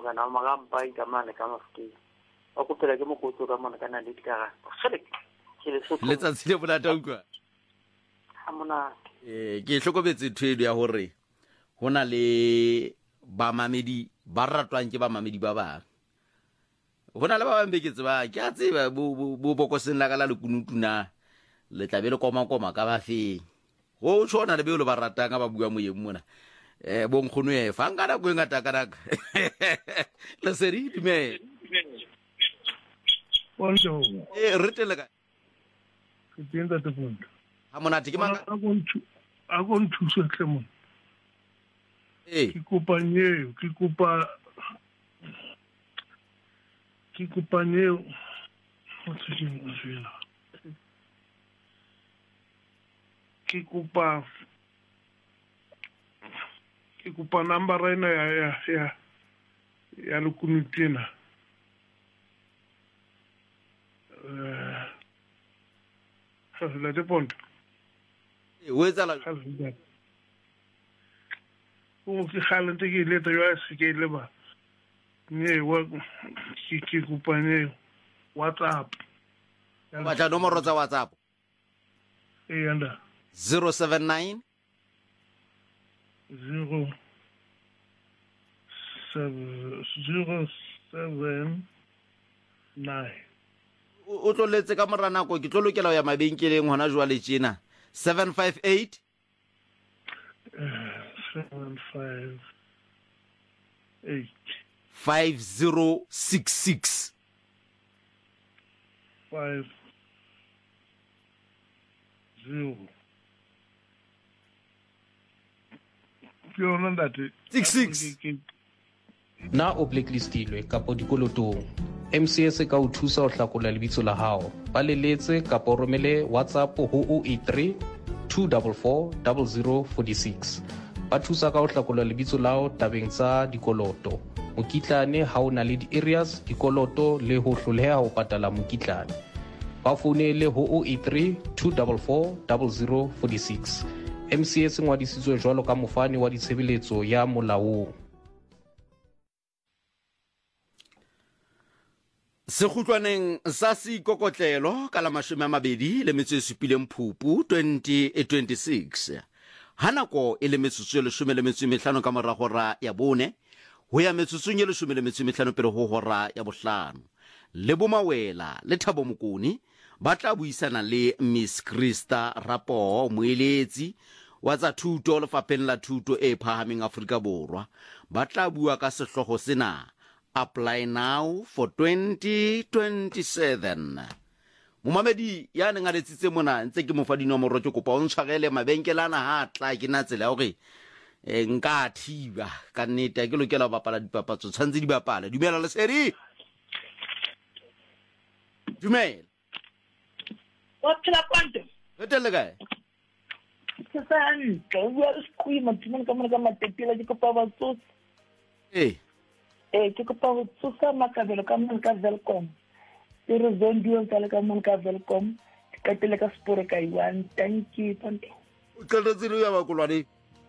kana magamba ikamane kama futi o kopela ke mokotlo ka mona kana le dikara gele ke le sotho le tsatsile bolata ukwa ha mona ke hlokobetse thwedo ya hore hona le ba mamedi ba ratwang ke ba mamedi ba bang hona le ba bang beketse ba ke a tseba bo bokoseng la ka la lekunutuna le tlabe le koma ka ba feng go tshwana le be le ba ratang ba bua moyeng mona bo nkgono e fa ngana go ngata kana le seri dime bonjo re tele ka ke tenda te bonjo ha mona tike manga a go nthusa tle mona ke kopanye ke kopa number ena ya lekunutina la de ponto wetsala o ke galante ke le twa se ke le ba ne wa ke kopanye WhatsApp ba tla nomoro tsa WhatsApp anda 079 079 o tloletse ka mora nako ke tlo lokela ya mabenkeleng hona jwa le tjena 758 5066 66 na o blacklistilwe kapo dikolotong MCS ka o thusa ho hlakola lebitso la hao ba leletse kapo o romele WhatsApp ho 083 244 0046 ba thusa ka ho hlakola lebitso lao tabeng tsa dikoloto mokitlane ha o na le di-areas dikoloto le ho hloleha ho patala mokitlane ba founele ho 083 244 0046 MCS ngwadisitswe jwalo ka mofani wa ditshebeletso ya molaong sekhutlwaneng sa seikokotlelo ka la 27 Phupu 2026 ha nako e le metsotso e 15 ka morago ra ya bone ho ya metsotsong e 15 pele ho hora ya bohlano le bomawela le Thabo Mokoni ba tla buisana le Miss Krista Rapo moeletsi wa tsa thuto lefapheng la thuto e phahameng Afrika Borwa ba tla bua ka sehlogo sena Apply Now for 2027 Momamedi ya neng a letsitse mona ntse ke mo fa dinomoro ke kopa o ntshwarele mabenkelana ha tla ke na tsela hore nka thiba ka nnete ke lokela bapala dipapatso tshantse di bapala dumela le seri dumela wa tla kwante retele kae Sasani, ka bua skui matimana ka mona ka matetela ke kopa ba tsosa. Ke kopa ba tsosa makabelo ka mona ka Welcome. Tere zondio tala ka mona ka Welcome. Ka tele ka spore ka iwan. Thank you tonto. O tlatsile ya bakolwane.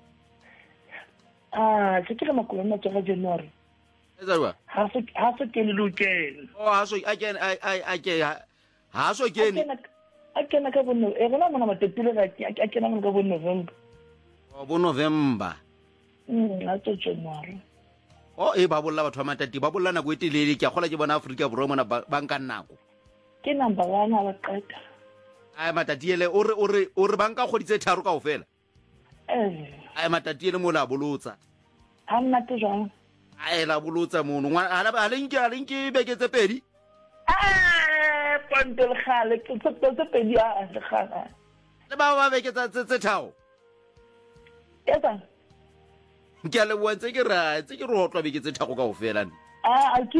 Se ke makolwana tsa January. Ezaba. Ha se ke le lokela. Oh ha so again ha so again. A kena ka bonno e gona mona matetile ga a kena mona ka bo November. Bo November. A tso January. Ba bolla batho ba matati ba bolla nako e telele ke a gola ke bona Afrika Borwa mona ba nka nako. Ke number 1 ba qeta. Ai matati ele o re banka kgoditse tharo kaofela. Ai matati ele mo la bolotsa. Ha nna te jang. Ai la bolotsa mono a lenke beketse pedi. Pantel khale ke tse pedi a khana le ba beketsa tse thao esa ke le wantse ke rotwa beketse thao kaofela a ke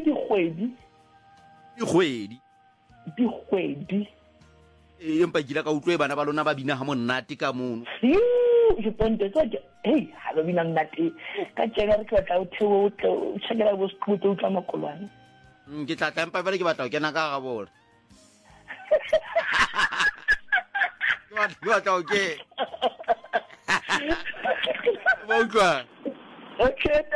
dikgwedi empa ke la ka utlwe bana ba lona ba bina ha monate ka mono je ponte tsa hey ha ba bina nnate ka tsela re tla o theo o tshela bo skhuto o tla makolwane ke tla empa ba le ke batla ke na ka ga bona What okay? Okay.